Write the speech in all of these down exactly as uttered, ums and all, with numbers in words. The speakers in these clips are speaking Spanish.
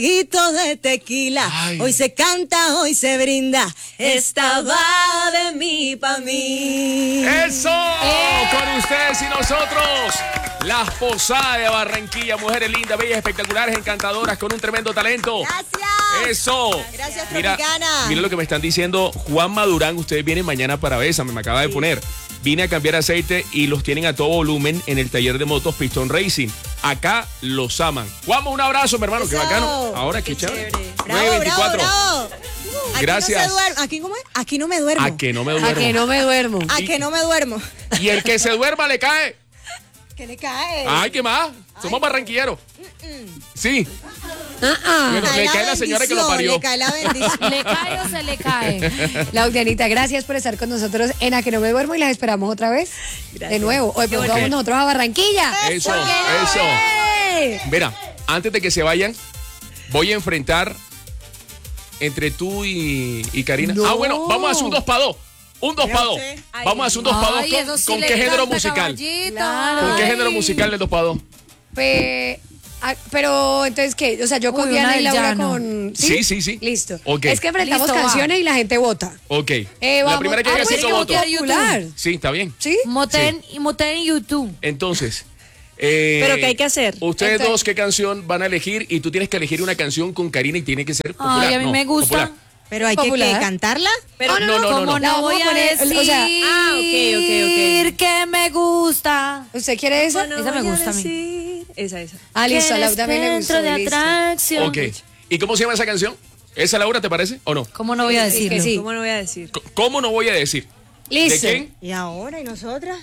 de tequila. Ay. Hoy se canta, hoy se brinda. Esta va de mí pa' mí. ¡Eso! ¡Eh! Con ustedes y nosotros. Las Posadas de Barranquilla, mujeres lindas, bellas, espectaculares, encantadoras, con un tremendo talento. Gracias. Eso. Gracias, mira, Tropicana. Mira lo que me están diciendo. Juan Madurán, ustedes vienen mañana para Bésame, me acaba de poner. Vine a cambiar aceite y los tienen a todo volumen en el taller de motos Piston Racing. Acá los aman. Juanma, un abrazo, mi hermano. Eso. Qué bacano. Ahora, qué, qué chévere. Bravo, bravo, bravo. Aquí Gracias. No se ¿Aquí, cómo es? Aquí no me duermo. A que no me duermo. A que no me duermo. A que no me duermo. Y el que se duerma le cae. ¿Qué le cae? Ay, ¿qué más? Somos Ay, barranquilleros. Mm-mm. Sí. Uh-uh. Bueno, le cae la señora que lo parió. Le cae la bendición. ¿Le cae o se le cae? Laudianita, gracias por estar con nosotros en A que no me duermo y las esperamos otra vez. Gracias. De nuevo. Hoy pues vamos nosotros a Barranquilla. Eso, eso. Mira, antes de que se vayan, voy a enfrentar entre tú y, y Karina. No. Ah, bueno, vamos a hacer un dos para dos. Un dos para dos. Vamos a hacer un dos para dos. ¿Con, sí ¿con qué género musical? Claro. ¿Con qué género musical el dos para dos? Pues... Ah, pero entonces qué, o sea, yo con Uy, Diana y Laura llano. con ¿Sí? sí, sí, sí. Listo. Okay. Es que enfrentamos Listo, canciones va. y la gente vota. Ok. Eh, la primera que haga cinco votos. Popular. Sí, está bien. Sí. Moten sí. y Moten en YouTube. Entonces, eh, pero qué hay que hacer. Ustedes entonces, dos qué canción van a elegir y tú tienes que elegir una canción con Karina y tiene que ser popular. Ay, a mí no, me gusta. Popular. Pero hay que, que cantarla. Pero no, no, no, ¿cómo no, no, no voy a poner, decir o sea, ah, okay, okay, okay. que me gusta? ¿Usted quiere esa? No esa me gusta a mí. Esa, esa. Ah, listo, a Laura también le gustó. De atracción. Ok. ¿Y cómo se llama esa canción? ¿Esa Laura te parece o no? ¿Cómo no voy a decirlo? Sí, sí. ¿Cómo no voy a decir? ¿Cómo no voy a decir? Listo. ¿De quién? ¿Y ahora? ¿Y nosotras?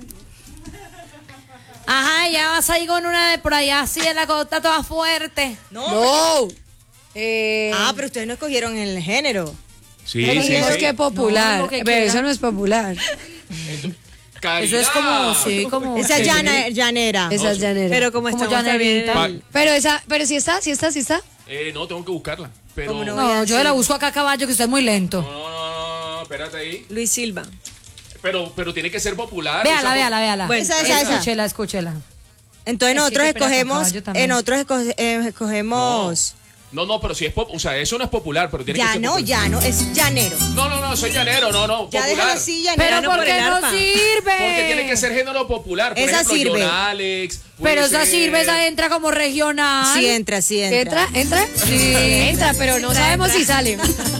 Ajá, ya vas ahí con una de por allá así de la costa toda fuerte. No. No. Eh, ah, pero ustedes no escogieron el género. Sí, pero sí, sí. sí. que es popular. No, que pero eso no es popular. Karina. Eso es como, sí, como. Esa es llana, llanera. Esa es llanera. Pero como está llanerita. Pero esa, pero si está, si está, si está. Eh, no, tengo que buscarla. Pero... No, no yo la busco acá a caballo, que usted es muy lento. No, no, no, no, espérate ahí. Luis Silva. Pero, pero tiene que ser popular. Véala, o sea, véala, véala. Bueno, esa, esa, esa. Escúchela, escúchela. Entonces nosotros es que escogemos, en nosotros esco- eh, escogemos. No, no, pero si es pop, o sea, eso no es popular, pero tiene ya que ser no, popular. ya no, es llanero. No, no, no, soy llanero, no, no, Ya popular. déjalo así, llanero. Pero ¿por qué no sirve? Porque tiene que ser género popular. Por esa ejemplo, sirve. John Alex. Pero esa sirve, esa entra como regional. Sí entra, sí entra. ¿Entra? ¿Entra? Sí, entra, pero no entra, sabemos entra. si sale.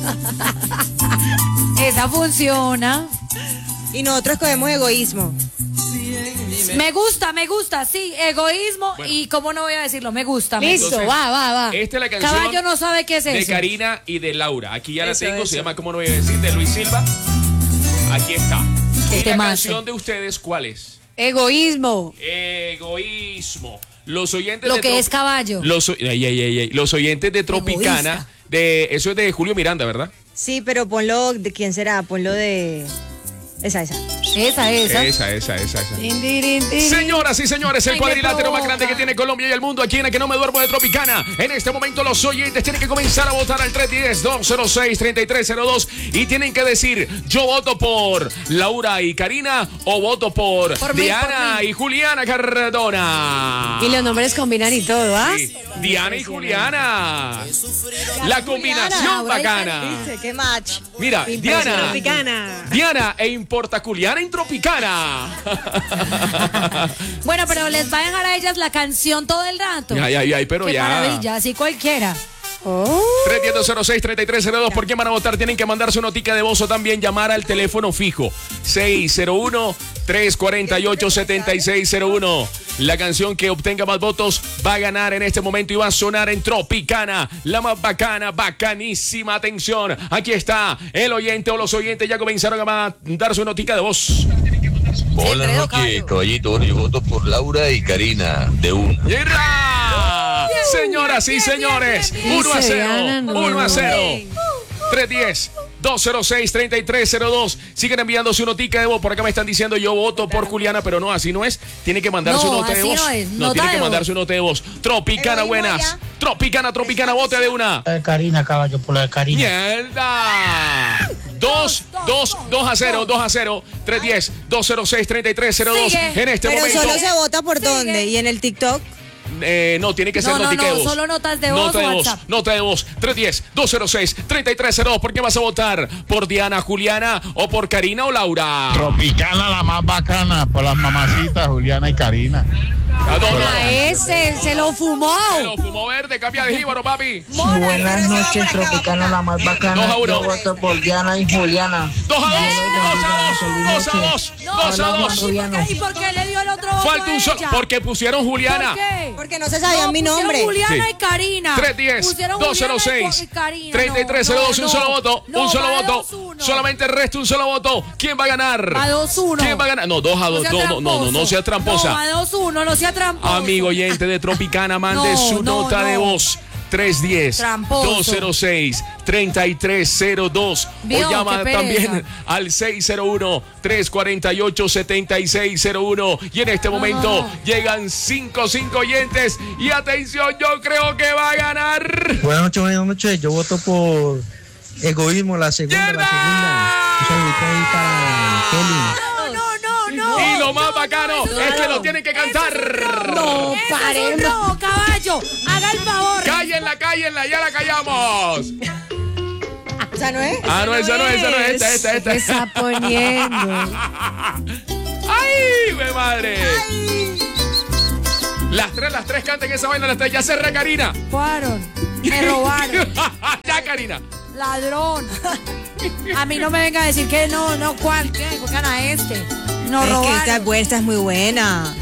Esa funciona. Y nosotros escogemos egoísmo. Me gusta, me gusta, sí, egoísmo bueno. Y cómo no voy a decirlo, me gusta. Me Listo, gusta. va, va, va. Esta es la canción Caballo no sabe qué es de eso. Karina y de Laura. Aquí ya la eso, tengo, eso. se llama ¿Cómo no voy a decir? De Luis Silva. Aquí está. ¿Y Este la mazo. canción de ustedes cuál es? Egoísmo. Egoísmo. Los oyentes Lo de que Trop- es caballo. Los, ay, ay, ay, ay. Los oyentes de Tropicana, Egoísta. de eso es de Julio Miranda, ¿verdad? Sí, pero ponlo, ¿de quién será? Ponlo de... Esa, esa. Esa, esa. Esa, esa, esa, esa. Tin, tirin, tirin. Señoras y señores, el Ay, cuadrilátero me más grande que tiene Colombia y el mundo, aquí en el que no me duermo de Tropicana. En este momento los oyentes tienen que comenzar a votar al tres uno cero, dos cero seis, tres tres cero dos y tienen que decir, yo voto por Laura y Karina o voto por, Por mí, Diana por mí. y Juliana Cardona. Y los nombres combinan y todo, ¿ah? Sí, Diana y Juliana. La combinación Laura y bacana. ¿Viste? ¿Qué match? Mira, Diana. Tropicana. Diana e Importaculiana en Tropicana. Bueno, pero les va a dejar a ellas la canción todo el rato. Ay, ay, ay, pero Qué ya. maravilla, así cualquiera. Oh. tres uno cero, cero seis, tres tres cero dos. ¿Por qué van a votar? Tienen que mandar su notica de voz o también llamar al teléfono fijo seis cero uno, tres cuatro ocho, siete seis cero uno. La canción que obtenga más votos va a ganar en este momento y va a sonar en Tropicana. La más bacana, bacanísima. Atención, aquí está el oyente o los oyentes ya comenzaron a mandar su notica de voz. Buenas noches, caballito. Bueno, yo voto por Laura y Karina de una. ¡Yerra! Señoras y señores, uno a cero, uno a cero. tres uno cero, dos cero seis, tres tres cero dos. Siguen enviando su notica de voz. Por acá me están diciendo yo voto por Juliana, pero no, así no es. Tiene que mandar No, su nota de así voz. no es. No, Nota tiene de que mandar voz. su nota de voz. Tropicana, Egoísmo buenas. ya. Tropicana, Tropicana, vote de una. Eh, Karina, caballo, por la de Karina. ¡Mierda! dos, dos, dos a cero, dos a cero. tres uno cero, dos cero seis, tres tres cero dos. Sigue. En este Pero momento. solo se vota por dónde. ¿Y en el TikTok? eh, no, tiene que ser No, no, notica de no, voz. solo notas de voz Nota o de voz, WhatsApp. nota de voz. tres uno cero, dos cero seis, tres tres cero dos. ¿Por qué vas a votar? ¿Por Diana, Juliana o por Karina o Laura? Tropicana la más bacana, por las mamacitas Juliana y Karina. ¿A dónde? A ese se lo fumó. Pero fumo verde, cambia de jíbaro, papi. Buenas noches, Tropicana, la más bacana. Dos a uno. Yo voto por Diana y Juliana. Dos a dos, dos a dos, dos a dos, dos a dos. ¿Y por qué le dio el otro voto Falta a un solo, ella? porque pusieron Juliana. ¿Por qué? Porque no se sabía No, mi pusieron nombre. Juliana Sí. y Karina. tres uno cero, Pusieron dos cero Juliana seis, y Karina. tres tres cero dos, No, un no, solo voto, no, un solo va voto. dos uno. Solamente el resto, un solo voto. ¿Quién va a ganar? Va dos uno. ¿Quién va a ganar? No, dos a dos, sea no, no, no, no, no sea tramposa. No, va dos uno, no sea tramposa. Amigo oyente de Tropicana, mande No, su no, nota no. de voz. tres uno cero, Tramposo. dos cero seis, tres tres cero dos. Vio, O llama qué pereza. también al seis cero uno, tres cuatro ocho, siete seis cero uno. Y en este momento llegan cinco, cinco oyentes. Y atención, yo creo que va a ganar. Buenas noches, buenas noches. Yo voto por Egoísmo, la segunda, ¡Mierda! la segunda. Un saludito ahí para Kelly. No, no, no, no. Y lo más bacano es que lo tienen que cantar. No, Eso es paremos. un robo, caballo. Haga el favor. Cállenla, cállenla, ya la callamos. O sea, ¿no es? Ah, no, esa no es, esa no es, esta, esta, esta. ¿Qué está poniendo? ¡Ay, güey madre! Las tres, las tres canten esa vaina, las tres. Ya cerré, Karina. Fueron. Me robaron. Ya, Karina. Ladrón. A mí no me venga a decir que no, no, ¿cuál? ¿Qué? ¿Cuál gana este? No Es que robaron. esta, es buena, esta es muy buena.